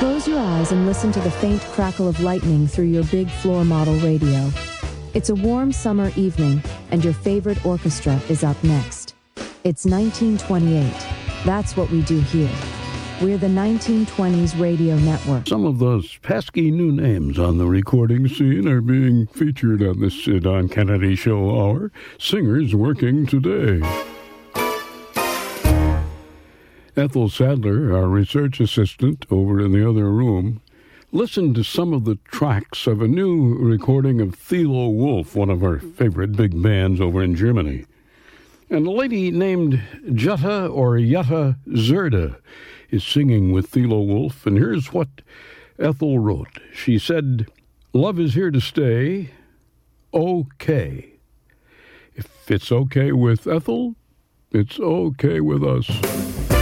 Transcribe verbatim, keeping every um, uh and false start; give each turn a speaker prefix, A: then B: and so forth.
A: Close your eyes and listen to the faint crackle of lightning through your big floor model radio. It's a warm summer evening, and your favorite orchestra is up next. It's nineteen twenty-eight. That's what we do here. We're the nineteen twenties Radio Network.
B: Some of those pesky new names on the recording scene are being featured on this uh, Don Kennedy Show Hour. Singers working today. Ethel Sadler, our research assistant over in the other room, listened to some of the tracks of a new recording of Thilo Wolff, one of our favorite big bands over in Germany. And a lady named Jutta or Jutta Zerda is singing with Thilo Wolff, and here's what Ethel wrote. She said, "Love is here to stay, okay. If it's okay with Ethel, it's okay with us."